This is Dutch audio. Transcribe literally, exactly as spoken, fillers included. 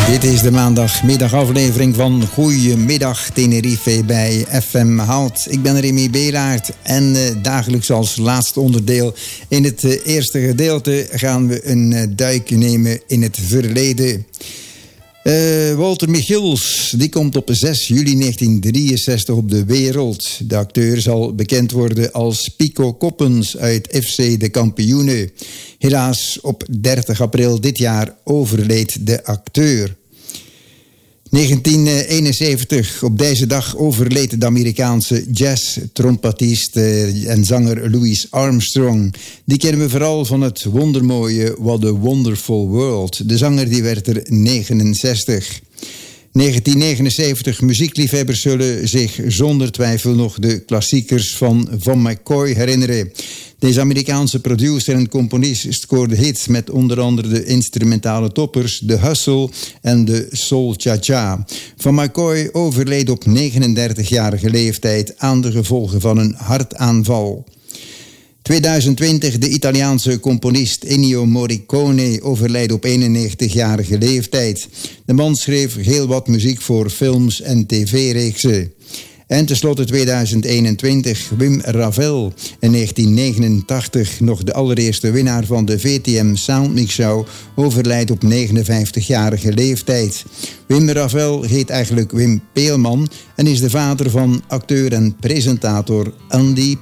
Dit is de maandagmiddagaflevering van Goeiemiddag Tenerife bij F M Halt. Ik ben Remy Belaert en uh, dagelijks als laatste onderdeel in het uh, eerste gedeelte gaan we een uh, duik nemen in het verleden. Uh, Walter Michiels, die komt op zes juli negentien drieënzestig op de wereld. De acteur zal bekend worden als Pico Coppens uit F C De Kampioenen. Helaas op dertig april dit jaar overleed de acteur. negentien eenenzeventig, op deze dag overleed de Amerikaanse jazz-trompetist en zanger Louis Armstrong. Die kennen we vooral van het wondermooie What a Wonderful World. De zanger die werd er negenenzestig. negentien negenenzeventig, muziekliefhebbers zullen zich zonder twijfel nog de klassiekers van Van McCoy herinneren. Deze Amerikaanse producer en componist scoorde hits met onder andere de instrumentale toppers The Hustle en de Soul Cha-Cha. Van McCoy overleed op negenendertigjarige leeftijd aan de gevolgen van een hartaanval. tweeduizend twintig, de Italiaanse componist Ennio Morricone overlijdt op eenennegentigjarige leeftijd. De man schreef heel wat muziek voor films en tv-reeksen. En tenslotte tweeduizend eenentwintig, Wim Ravel. In negentien negenentachtig, nog de allereerste winnaar van de V T M Soundmix Show, overlijdt op negenenvijftigjarige leeftijd. Wim Ravel heet eigenlijk Wim Peelman en is de vader van acteur en presentator Andy